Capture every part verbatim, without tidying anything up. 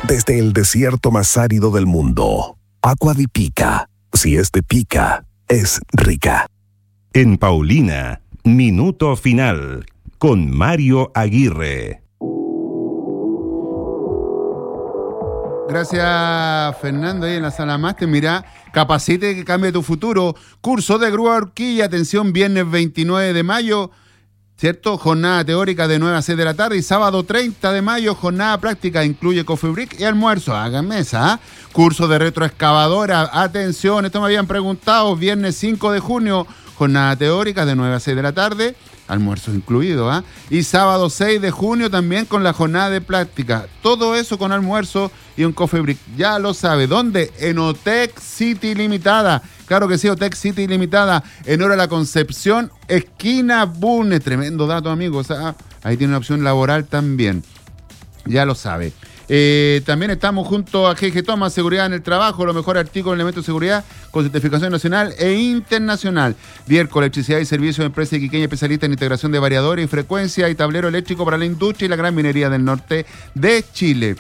desde el desierto más árido del mundo. Agua de Pica. Si es de Pica, es rica. En Paulina, Minuto Final, con Mario Aguirre. Gracias, Fernando, ahí en la sala máster. Mira, capacite que cambie tu futuro. Curso de grúa horquilla, atención, viernes veintinueve de mayo, ¿cierto? Jornada teórica de nueve a seis de la tarde y sábado treinta de mayo, jornada práctica, incluye coffee break y almuerzo. Hagan mesa, ¿eh? Curso de retroexcavadora, atención, esto me habían preguntado, viernes cinco de junio, jornada teórica de nueve a seis de la tarde, almuerzo incluido, ¿ah? ¿eh? Y sábado seis de junio también con la jornada de práctica. Todo eso con almuerzo y un coffee break. Ya lo sabe. ¿Dónde? En Otec City Limitada. Claro que sí, Otec City Limitada. En Hora La Concepción, esquina Bune. Tremendo dato, amigos. ¿Ah? Ahí tiene una opción laboral también. Ya lo sabe. Eh, también estamos junto a G G Thomas, Seguridad en el Trabajo, los mejores artículos de elementos de seguridad con certificación nacional e internacional. Dierco, electricidad y servicios de empresa iquiqueña especialista en integración de variadores y frecuencia y tablero eléctrico para la industria y la gran minería del norte de Chile.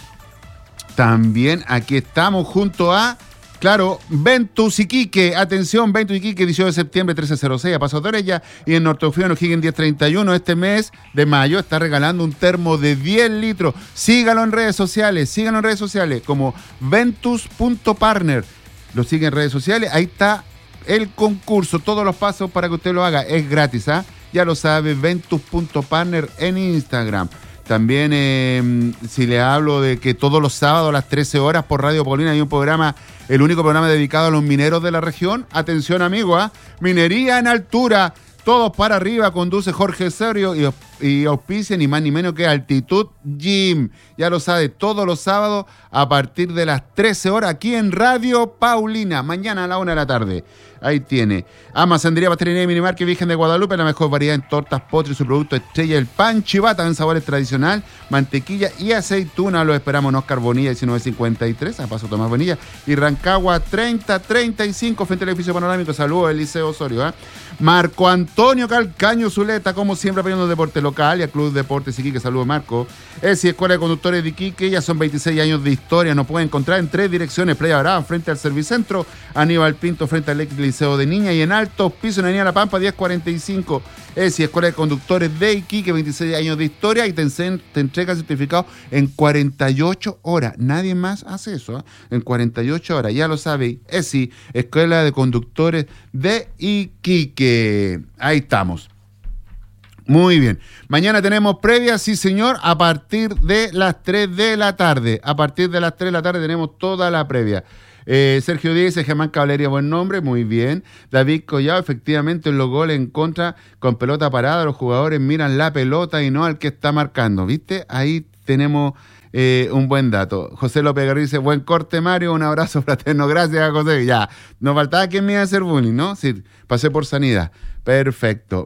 También aquí estamos junto a, claro, Ventus Iquique. Atención, Ventus Iquique, dieciocho de septiembre, trece cero seis, a Pasos de Orella. Y en Norteofrío, en O'Higgins, diez treinta y uno. Este mes de mayo está regalando un termo de diez litros. Sígalo en redes sociales, síganlo en redes sociales como ventus punto partner. Lo sigue en redes sociales, ahí está el concurso, todos los pasos para que usted lo haga. Es gratis, ¿ah? ¿eh? Ya lo sabe, ventus punto partner en Instagram. También, eh, si le hablo de que todos los sábados a las trece horas por Radio Paulina hay un programa, el único programa dedicado a los mineros de la región. Atención, amigo, ¿ah? ¿eh? Minería en altura, todos para arriba, conduce Jorge Serio y, y auspicia ni más ni menos que Altitud Gym. Ya lo sabe, todos los sábados a partir de las trece horas aquí en Radio Paulina. Mañana a la una de la tarde. Ahí tiene. Ama Sandería, Pastelería y Minimarket Virgen de Guadalupe, la mejor variedad en tortas, postres, su producto estrella, el pan chivata en sabores tradicional, mantequilla y aceituna. Lo esperamos en Oscar Bonilla, diecinueve cincuenta y tres, a Paso Tomás Bonilla, y Rancagua treinta treinta y cinco, frente al edificio panorámico. Saludos del Liceo Osorio. ¿eh? Marco Antonio Calcaño Zuleta, como siempre, apoyando el deporte local y al Club Deportes Iquique. Saludos, Marco. ESI, Escuela de Conductores de Iquique, ya son veintiséis años de historia. Nos pueden encontrar en tres direcciones: Playa Brava, frente al Servicentro, Aníbal Pinto, frente al Liceo de Niña, y en Altos Pisos, en Avenida La Pampa, diez cuarenta y cinco. ESI, Escuela de Conductores de Iquique, veintiséis años de historia, y te, te entrega certificado en cuarenta y ocho horas. Nadie más hace eso, ¿eh? En cuarenta y ocho horas, ya lo sabéis. ESI, Escuela de Conductores de Iquique. Ahí estamos. Muy bien. Mañana tenemos previa, sí señor, a partir de las tres de la tarde. A partir de las tres de la tarde tenemos toda la previa. Eh, Sergio Díaz, Germán Caballería, buen nombre, muy bien. David Collado, efectivamente, en los goles en contra, con pelota parada, los jugadores miran la pelota y no al que está marcando, ¿viste? Ahí tenemos eh, un buen dato. José López Garrido dice, buen corte, Mario, un abrazo fraterno, gracias, José. Ya, nos faltaba quien me iba a hacer bullying, ¿no? Sí, pasé por sanidad. Perfecto.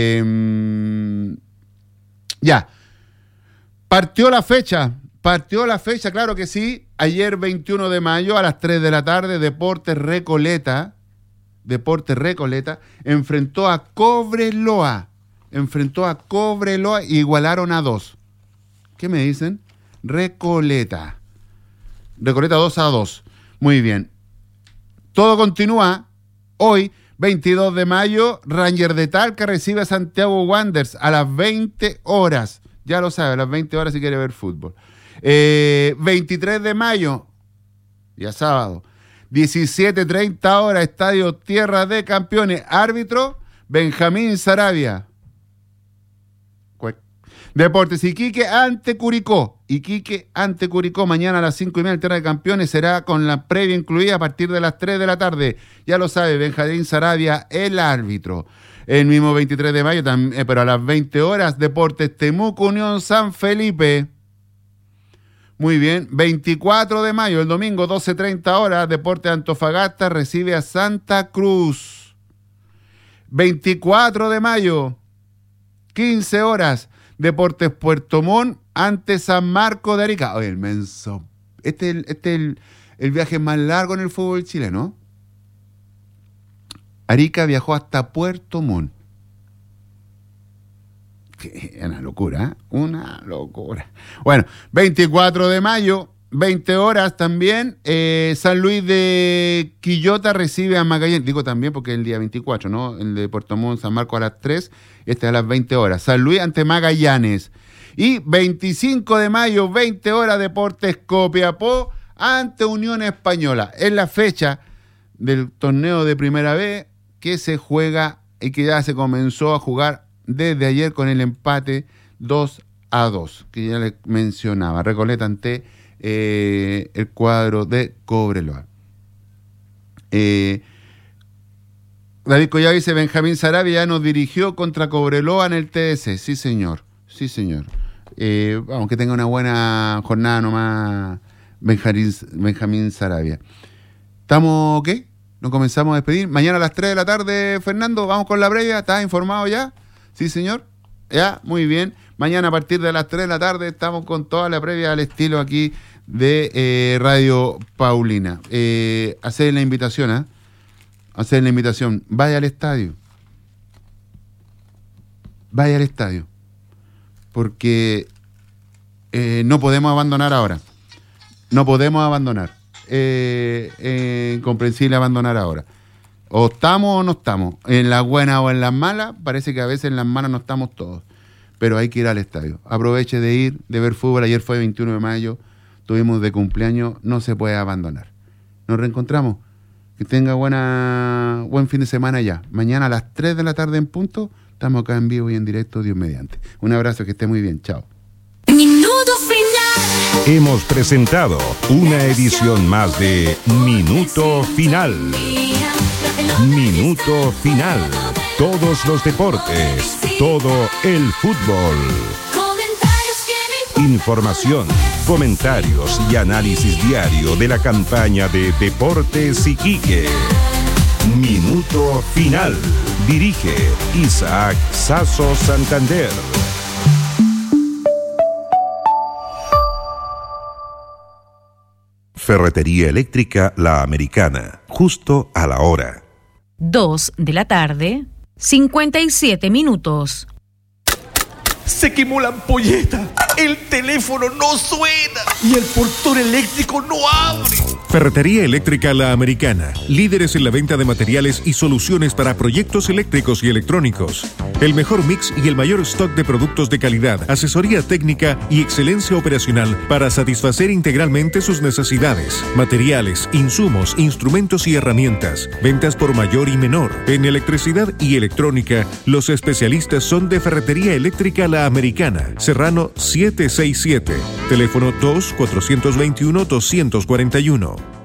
Eh, ya. Partió la fecha. Partió la fecha, claro que sí. Ayer, veintiuno de mayo, a las tres de la tarde, Deportes Recoleta, Deportes Recoleta, enfrentó a Cobreloa. Enfrentó a Cobreloa y igualaron a dos. ¿Qué me dicen? Recoleta. Recoleta dos a dos. Muy bien. Todo continúa hoy. veintidós de mayo, Ranger de Talca recibe a Santiago Wanderers a las veinte horas. Ya lo sabe, a las veinte horas si quiere ver fútbol. Eh, veintitrés de mayo, ya sábado, diecisiete treinta horas, Estadio Tierra de Campeones. Árbitro, Benjamín Sarabia. Deportes Iquique ante Curicó. Iquique ante Curicó. Mañana a las cinco y media, el Tierra de Campeones será con la previa incluida a partir de las tres de la tarde. Ya lo sabe, Benjamín Sarabia, el árbitro. El mismo veintitrés de mayo, también, pero a las veinte horas, Deportes Temuco, Unión San Felipe. Muy bien. veinticuatro de mayo, el domingo, doce treinta horas, Deportes Antofagasta recibe a Santa Cruz. veinticuatro de mayo, quince horas, Deportes Puerto Montt ante San Marco de Arica. Oye, el menso. Este es el, este el, el viaje más largo en el fútbol chileno. Arica viajó hasta Puerto Montt. Una locura, ¿eh? Una locura. Bueno, veinticuatro de mayo, veinte horas también, eh, San Luis de Quillota recibe a Magallanes, digo también porque es el día veinticuatro, ¿no? El de Puerto Montt, San Marcos a las tres, este a las veinte horas. San Luis ante Magallanes. Y veinticinco de mayo, veinte horas, Deportes Copiapó ante Unión Española. Es la fecha del torneo de Primera B que se juega y que ya se comenzó a jugar desde ayer con el empate dos a dos, que ya les mencionaba. Recoleta ante eh, el cuadro de Cobreloa. Eh, David Collado dice, Benjamín Sarabia ya nos dirigió contra Cobreloa en el T D C. Sí, señor. Sí, señor. Eh, vamos, que tenga una buena jornada nomás Benjamín, Benjamín Sarabia. ¿Estamos qué? Nos comenzamos a despedir. Mañana a las tres de la tarde, Fernando, vamos con la previa. ¿Estás informado ya? Sí, señor. Ya, muy bien. Mañana a partir de las tres de la tarde estamos con toda la previa al estilo aquí de eh, Radio Paulina. Eh, hacer la invitación, ¿eh? Hacer la invitación. Vaya al estadio. Vaya al estadio. Porque eh, no podemos abandonar ahora. No podemos abandonar. Eh, eh, incomprensible abandonar ahora. O estamos o no estamos. En las buenas o en las malas. Parece que a veces en las malas no estamos todos. Pero hay que ir al estadio. Aproveche de ir, de ver fútbol. Ayer fue veintiuno de mayo. Tuvimos de cumpleaños. No se puede abandonar. Nos reencontramos. Que tenga buena buen fin de semana ya. Mañana a las tres de la tarde en punto. Estamos acá en vivo y en directo, Dios mediante. Un abrazo, que esté muy bien. Chao. Minuto final. Hemos presentado una edición más de Minuto Final. Minuto Final. Todos los deportes, todo el fútbol. Información, comentarios y análisis diario de la campaña de Deportes Iquique. Minuto Final. Dirige Isaac Sasso Santander. Ferretería Eléctrica La Americana. Justo a la hora. Dos de la tarde, cincuenta y siete minutos. Se quemó la ampolleta, el teléfono no suena y el portón eléctrico no abre. Ferretería Eléctrica La Americana, líderes en la venta de materiales y soluciones para proyectos eléctricos y electrónicos. El mejor mix y el mayor stock de productos de calidad, asesoría técnica y excelencia operacional para satisfacer integralmente sus necesidades. Materiales, insumos, instrumentos y herramientas. Ventas por mayor y menor. En electricidad y electrónica, los especialistas son de Ferretería Eléctrica La Americana, Serrano setecientos sesenta y siete, teléfono dos cuatro dos uno dos cuatro uno.